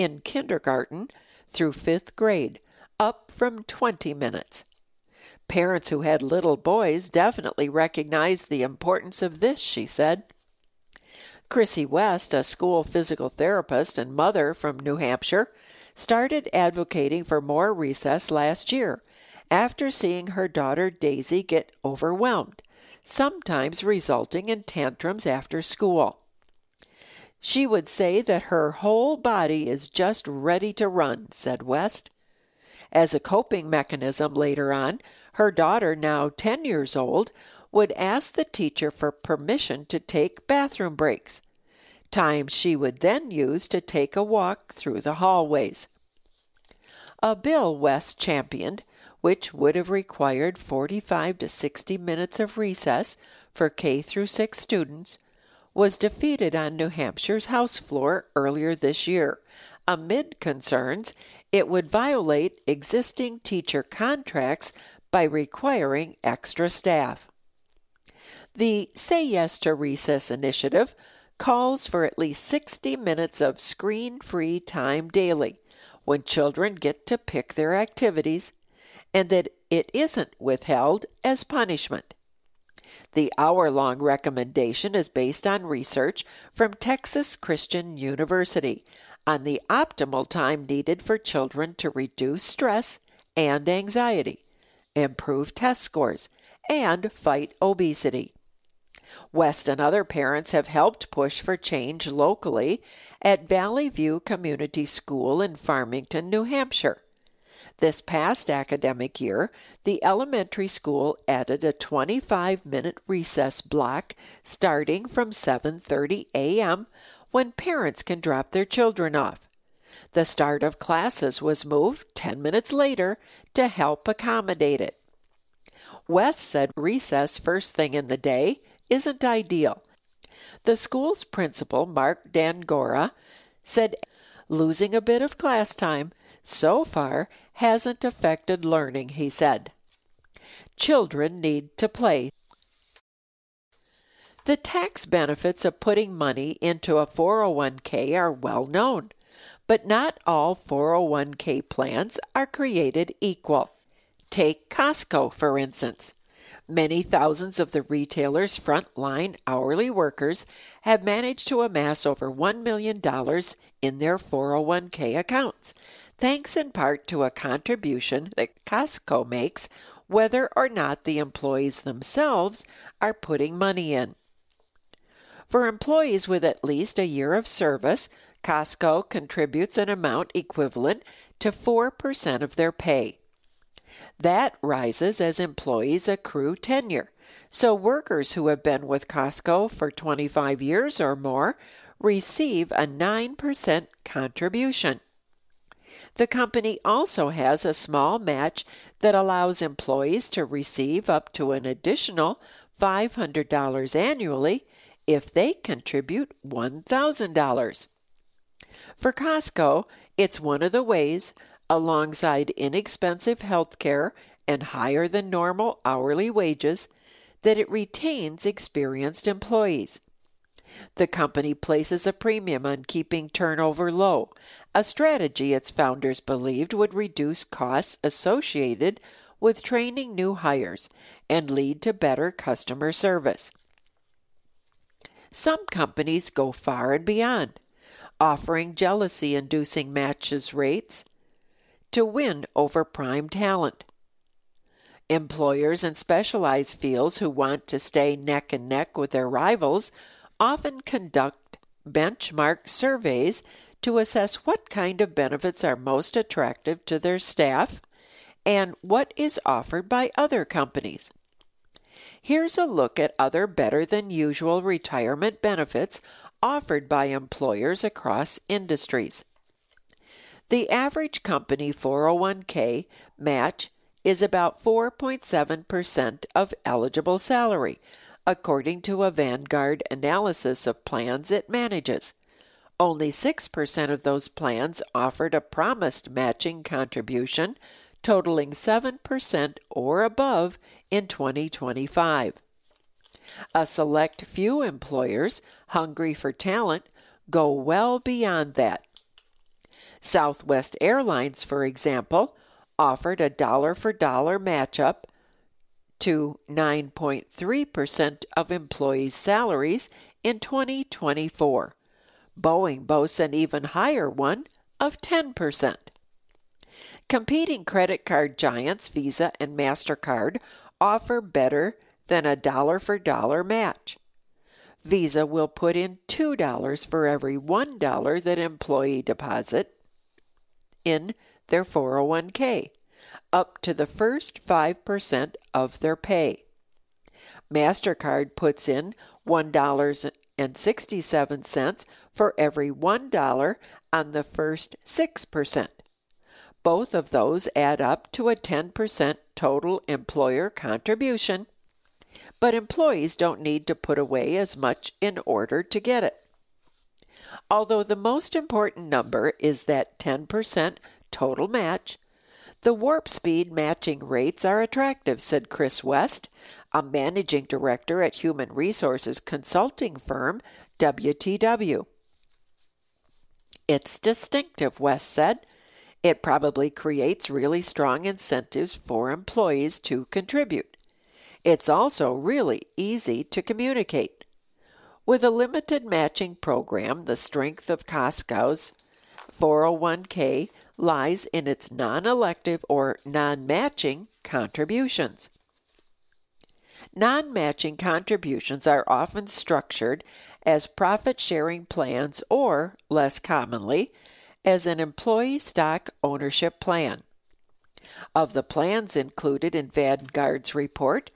in kindergarten through 5th grade, up from 20 minutes. Parents who had little boys definitely recognized the importance of this, she said. Chrissy West, a school physical therapist and mother from New Hampshire, started advocating for more recess last year after seeing her daughter Daisy get overwhelmed, sometimes resulting in tantrums after school. She would say that her whole body is just ready to run, said West. As a coping mechanism later on, her daughter, now 10 years old, would ask the teacher for permission to take bathroom breaks, time she would then use to take a walk through the hallways. A bill West championed, which would have required 45 to 60 minutes of recess for K through 6 students, was defeated on New Hampshire's House floor earlier this year, amid concerns it would violate existing teacher contracts by requiring extra staff. The Say Yes to Recess initiative calls for at least 60 minutes of screen-free time daily when children get to pick their activities, and that it isn't withheld as punishment. The hour-long recommendation is based on research from Texas Christian University on the optimal time needed for children to reduce stress and anxiety, improve test scores, and fight obesity. West and other parents have helped push for change locally at Valley View Community School in Farmington, New Hampshire. This past academic year, the elementary school added a 25-minute recess block starting from 7:30 a.m. when parents can drop their children off. The start of classes was moved 10 minutes later to help accommodate it. West said recess first thing in the day isn't ideal. The school's principal, Mark Dangora, said losing a bit of class time so far hasn't affected learning, he said. Children need to play. The tax benefits of putting money into a 401k are well known, but not all 401k plans are created equal. Take Costco, for instance. Many thousands of the retailer's frontline hourly workers have managed to amass over $1 million in their 401k accounts, thanks in part to a contribution that Costco makes whether or not the employees themselves are putting money in. For employees with at least a year of service, Costco contributes an amount equivalent to 4% of their pay. That rises as employees accrue tenure, so workers who have been with Costco for 25 years or more receive a 9% contribution. The company also has a small match that allows employees to receive up to an additional $500 annually if they contribute $1,000. For Costco, it's one of the ways, alongside inexpensive health care and higher than normal hourly wages, that it retains experienced employees. The company places a premium on keeping turnover low, a strategy its founders believed would reduce costs associated with training new hires and lead to better customer service. Some companies go far and beyond, offering jealousy-inducing matches rates to win over prime talent. Employers in specialized fields who want to stay neck and neck with their rivals often conduct benchmark surveys to assess what kind of benefits are most attractive to their staff and what is offered by other companies. Here's a look at other better-than-usual retirement benefits offered by employers across industries. The average company 401k match is about 4.7% of eligible salary, according to a Vanguard analysis of plans it manages. Only 6% of those plans offered a promised matching contribution, totaling 7% or above in 2025. A select few employers, hungry for talent, go well beyond that. Southwest Airlines, for example, offered a dollar-for-dollar match-up to 9.3% of employees' salaries in 2024. Boeing boasts an even higher one of 10%. Competing credit card giants Visa and MasterCard offer better than a dollar-for-dollar match. Visa will put in $2 for every $1 that employee deposit in their 401k, up to the first 5% of their pay. MasterCard puts in $1.67 for every $1 on the first 6%. Both of those add up to a 10% total employer contribution, but employees don't need to put away as much in order to get it. Although the most important number is that 10% total match, the Warp Speed matching rates are attractive, said Chris West, a managing director at human resources consulting firm WTW. It's distinctive, West said. It probably creates really strong incentives for employees to contribute. It's also really easy to communicate. With a limited matching program, the strength of Costco's 401k lies in its non-elective or non-matching contributions. Non-matching contributions are often structured as profit-sharing plans or, less commonly, as an employee stock ownership plan. Of the plans included in Vanguard's report,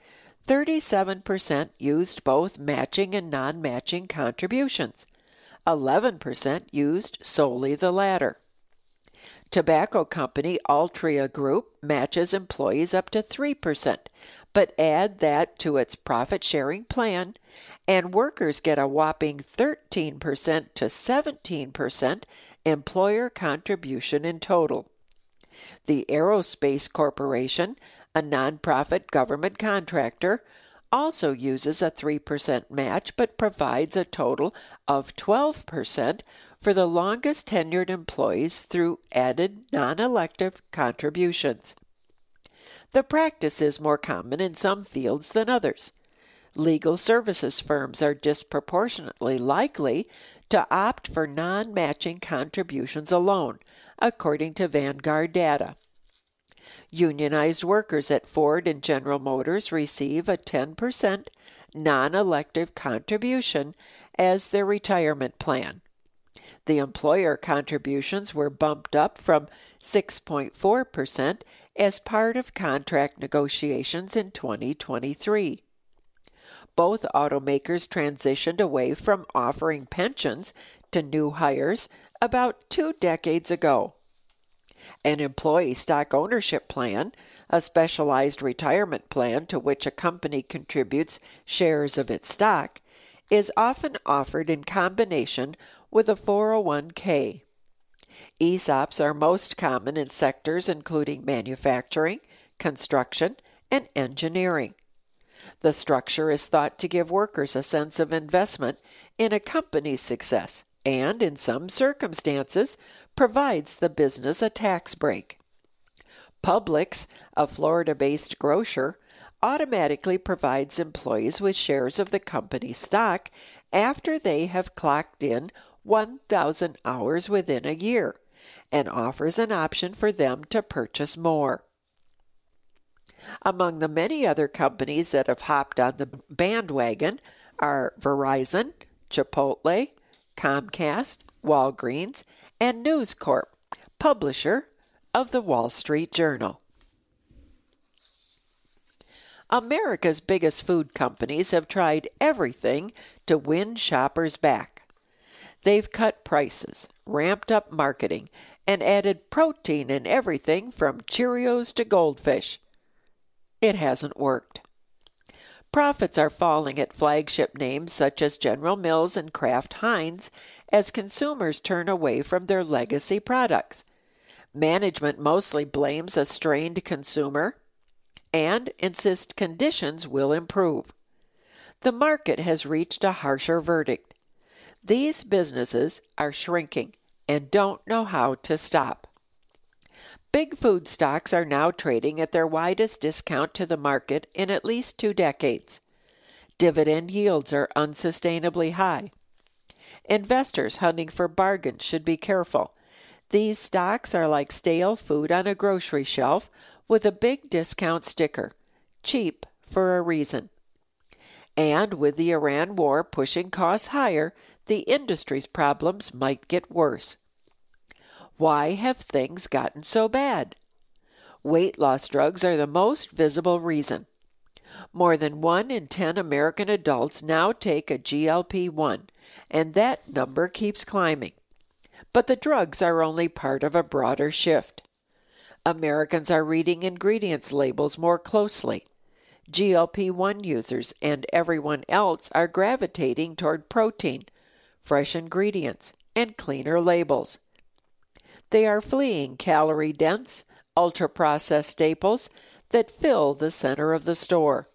37% used both matching and non-matching contributions. 11% used solely the latter. Tobacco company Altria Group matches employees up to 3%, but add that to its profit-sharing plan, and workers get a whopping 13% to 17% employer contribution in total. The Aerospace Corporation, a nonprofit government contractor, also uses a 3% match but provides a total of 12% for the longest tenured employees through added non-elective contributions. The practice is more common in some fields than others. Legal services firms are disproportionately likely to opt for non-matching contributions alone, according to Vanguard data. Unionized workers at Ford and General Motors receive a 10% non-elective contribution as their retirement plan. The employer contributions were bumped up from 6.4% as part of contract negotiations in 2023. Both automakers transitioned away from offering pensions to new hires about 2 decades ago. An employee stock ownership plan, a specialized retirement plan to which a company contributes shares of its stock, is often offered in combination with a 401k. ESOPs are most common in sectors including manufacturing, construction, and engineering. The structure is thought to give workers a sense of investment in a company's success and, in some circumstances, provides the business a tax break. Publix, a Florida-based grocer, automatically provides employees with shares of the company's stock after they have clocked in 1,000 hours within a year and offers an option for them to purchase more. Among the many other companies that have hopped on the bandwagon are Verizon, Chipotle, Comcast, Walgreens, and News Corp, publisher of the Wall Street Journal. America's biggest food companies have tried everything to win shoppers back. They've cut prices, ramped up marketing, and added protein in everything from Cheerios to Goldfish. It hasn't worked. Profits are falling at flagship names such as General Mills and Kraft Heinz as consumers turn away from their legacy products. Management mostly blames a strained consumer and insists conditions will improve. The market has reached a harsher verdict. These businesses are shrinking and don't know how to stop. Big food stocks are now trading at their widest discount to the market in at least 2 decades. Dividend yields are unsustainably high. Investors hunting for bargains should be careful. These stocks are like stale food on a grocery shelf with a big discount sticker. Cheap for a reason. And with the Iran war pushing costs higher, the industry's problems might get worse. Why have things gotten so bad? Weight loss drugs are the most visible reason. More than 1 in 10 American adults now take a GLP-1, and that number keeps climbing. But the drugs are only part of a broader shift. Americans are reading ingredients labels more closely. GLP-1 users and everyone else are gravitating toward protein, fresh ingredients, and cleaner labels. They are fleeing calorie-dense, ultra-processed staples that fill the center of the store.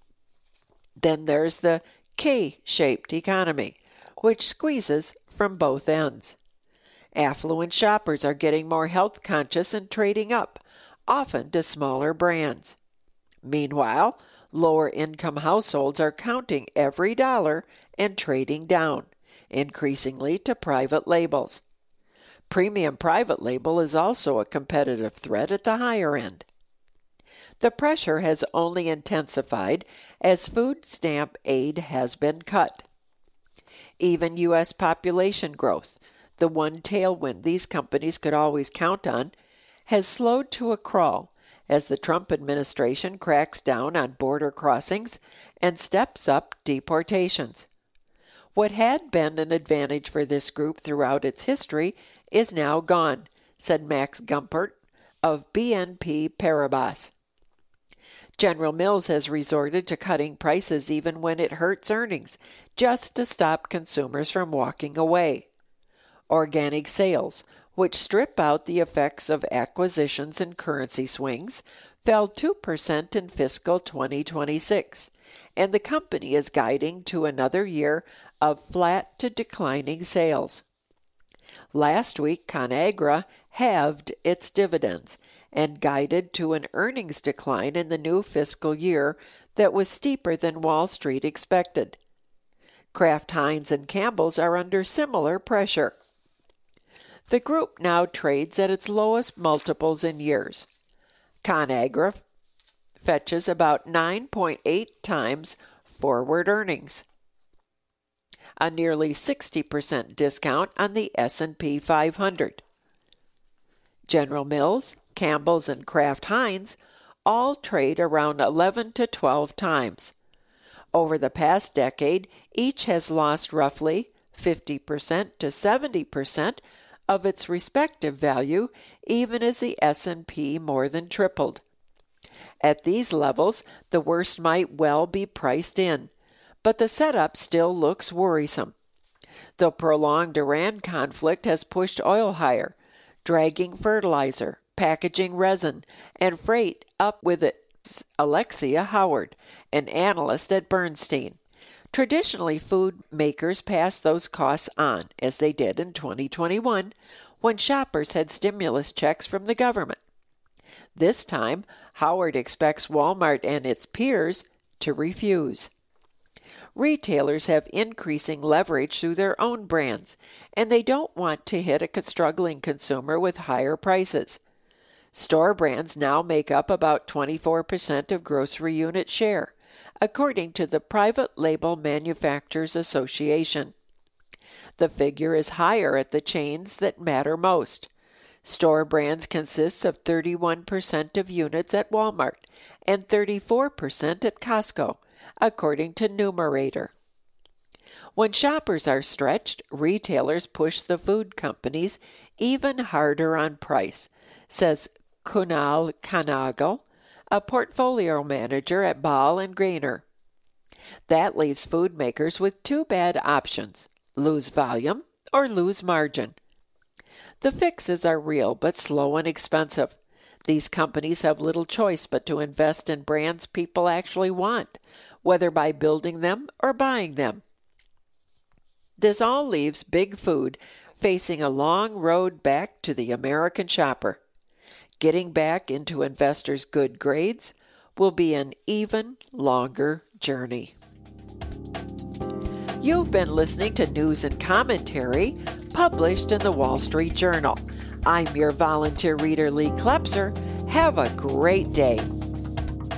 Then there's the K-shaped economy, which squeezes from both ends. Affluent shoppers are getting more health conscious and trading up, often to smaller brands. Meanwhile, lower-income households are counting every dollar and trading down, increasingly to private labels. Premium private label is also a competitive threat at the higher end. The pressure has only intensified as food stamp aid has been cut. Even U.S. population growth, the one tailwind these companies could always count on, has slowed to a crawl as the Trump administration cracks down on border crossings and steps up deportations. What had been an advantage for this group throughout its history is now gone, said Max Gumpert of BNP Paribas. General Mills has resorted to cutting prices even when it hurts earnings, just to stop consumers from walking away. Organic sales, which strip out the effects of acquisitions and currency swings, fell 2% in fiscal 2026, and the company is guiding to another year of flat to declining sales. Last week, ConAgra halved its dividends and guided to an earnings decline in the new fiscal year that was steeper than Wall Street expected. Kraft Heinz and Campbell's are under similar pressure. The group now trades at its lowest multiples in years. ConAgra fetches about 9.8 times forward earnings, a nearly 60% discount on the S&P 500. General Mills, Campbell's, and Kraft Heinz all trade around 11 to 12 times. Over the past decade, each has lost roughly 50% to 70% of its respective value, even as the S&P more than tripled. At these levels, the worst might well be priced in, but the setup still looks worrisome. The prolonged Iran conflict has pushed oil higher, dragging fertilizer, packaging resin, and freight up with it. Alexia Howard, an analyst at Bernstein. Traditionally, food makers pass those costs on, as they did in 2021, when shoppers had stimulus checks from the government. This time, Howard expects Walmart and its peers to refuse. Retailers have increasing leverage through their own brands, and they don't want to hit a struggling consumer with higher prices. Store brands now make up about 24% of grocery unit share, according to the Private Label Manufacturers Association. The figure is higher at the chains that matter most. Store brands consist of 31% of units at Walmart and 34% at Costco, according to Numerator. When shoppers are stretched, retailers push the food companies even harder on price, says Kunal Kanagal, a portfolio manager at Ball and Grainer. That leaves food makers with two bad options: lose volume or lose margin. The fixes are real but slow and expensive. These companies have little choice but to invest in brands people actually want, whether by building them or buying them. This all leaves big food facing a long road back to the American shopper. Getting back into investors' good grades will be an even longer journey. You've been listening to news and commentary published in the Wall Street Journal. I'm your volunteer reader, Lee Klepser. Have a great day.